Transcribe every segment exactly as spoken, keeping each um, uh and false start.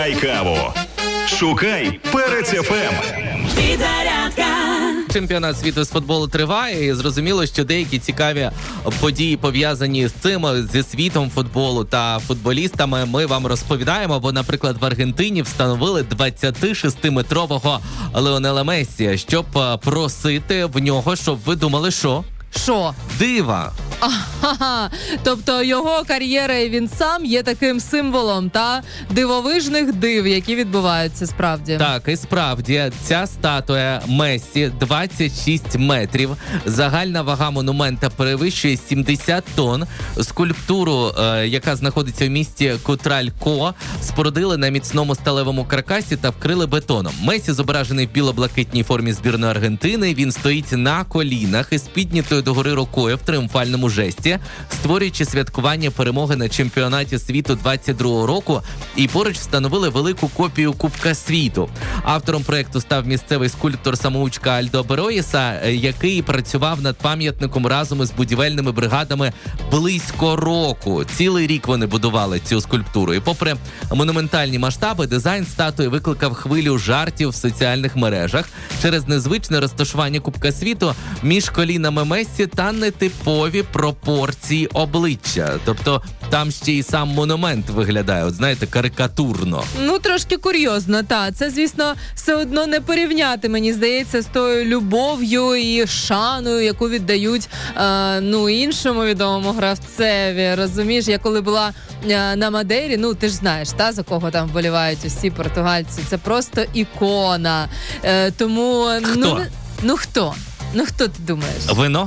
Каву. Шукай Перець еф ем. Підзарядка. Чемпіонат світу з футболу триває, і зрозуміло, що деякі цікаві події, пов'язані з цим, зі світом футболу та футболістами, ми вам розповідаємо. Бо, наприклад, в Аргентині встановили двадцятишестиметрового Леонела Мессі, щоб просити в нього, щоб ви думали, що? Що? Дива. Ага, тобто його кар'єра і він сам є таким символом та дивовижних див, які відбуваються справді. Так, і справді, ця статуя Мессі двадцять шість метрів, загальна вага монумента перевищує сімдесят тонн. Скульптуру, е, яка знаходиться в місті Кутралько, спорудили на міцному сталевому каркасі та вкрили бетоном. Мессі зображений в біло-блакитній формі збірної Аргентини. Він стоїть на колінах із піднятою догори рукою в тріумфальному жесті, створюючи святкування перемоги на чемпіонаті світу двадцять другого року, і поруч встановили велику копію Кубка світу. Автором проєкту став місцевий скульптор-самоучка Альдо Бероїса, який працював над пам'ятником разом із будівельними бригадами близько року. Цілий рік вони будували цю скульптуру. І попри монументальні масштаби, дизайн статуї викликав хвилю жартів в соціальних мережах через незвичне розташування Кубка світу між колінами Мессі та нетипові пропорції обличчя. Тобто там ще й сам монумент виглядає, от знаєте, карикатурно. Ну, трошки курйозно, та. Це, звісно, все одно не порівняти, мені здається, з тою любов'ю і шаною, яку віддають е, ну, іншому відомому гравцеві. Розумієш, я коли була е, на Мадейрі, ну, ти ж знаєш, та, за кого там вболівають усі португальці. Це просто ікона. Е, тому... Хто? Ну, ну, хто? Ну, хто ти думаєш? Вино?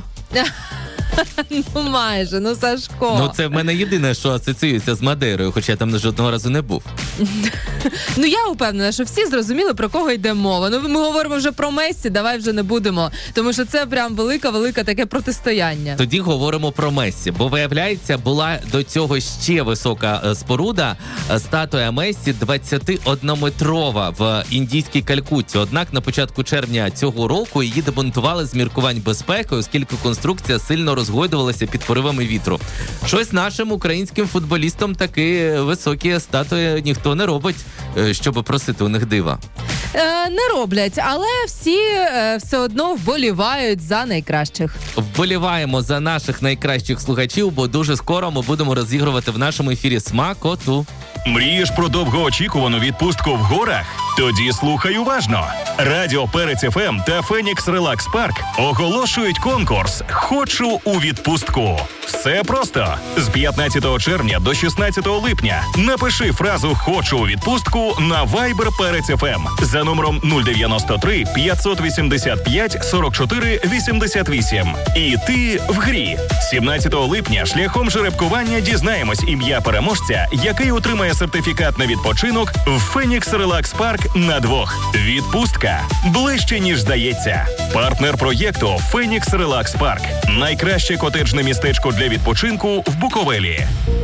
Ну, майже, ну, Сашко. Ну, це в мене єдине, що асоціюється з Мадейрою, хоча я там жодного разу не був. Ну, я упевнена, що всі зрозуміли, про кого йде мова. Ну, ми говоримо вже про Мессі, давай вже не будемо, тому що це прям велика-велика таке протистояння. Тоді говоримо про Мессі, бо, виявляється, була до цього ще висока споруда, статуя Мессі двадцятиоднометрова в індійській Калькутті. Однак на початку червня цього року її демонтували з міркувань безпеки, оскільки конструкція сильно розгойдувалася під поривами вітру. Щось нашим українським футболістам такі високі статуї ніхто не робить, щоб просити у них дива. Е, не роблять, але всі е, все одно вболівають за найкращих. Вболіваємо за наших найкращих слухачів, бо дуже скоро ми будемо розігрувати в нашому ефірі смакоту. Мрієш про довгоочікувану відпустку в горах? Тоді слухай уважно. Радіо Перець еф ем та Фенікс Релакс Парк оголошують конкурс «Хочу у відпустку». Все просто. З п'ятнадцятого червня до шістнадцятого липня напиши фразу «Хочу у відпустку» на Viber Перець еф ем за номером нуль дев'яносто три п'ятсот вісімдесят п'ять сорок чотири вісімдесят вісім. І ти в грі. сімнадцятого липня шляхом жеребкування дізнаємось ім'я переможця, який отримає сертифікат на відпочинок в Фенікс Релакс Парк на двох. Відпустка ближче, ніж здається. Партнер проєкту Фенікс Релакс Парк. Найкраще котеджне містечко для відпочинку в Буковелі.